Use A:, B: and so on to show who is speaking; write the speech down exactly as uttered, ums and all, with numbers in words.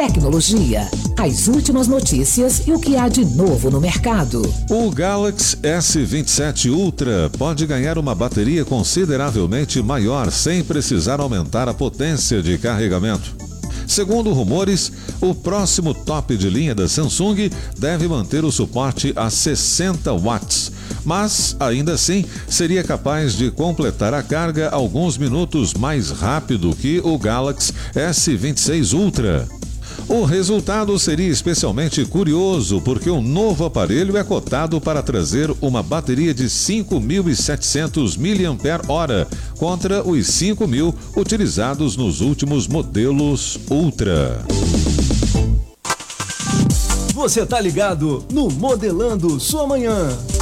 A: tecnologia, as últimas notícias e o que há de novo no mercado.
B: O Galaxy S vinte e sete Ultra pode ganhar uma bateria consideravelmente maior sem precisar aumentar a potência de carregamento. Segundo rumores, o próximo top de linha da Samsung deve manter o suporte a sessenta watts, mas ainda assim seria capaz de completar a carga alguns minutos mais rápido que o Galaxy S vinte e seis Ultra. O resultado seria especialmente curioso porque o novo aparelho é cotado para trazer uma bateria de cinco mil e setecentos miliampères-hora contra os cinco mil utilizados nos últimos modelos Ultra.
C: Você tá ligado no Modelando Sua Manhã.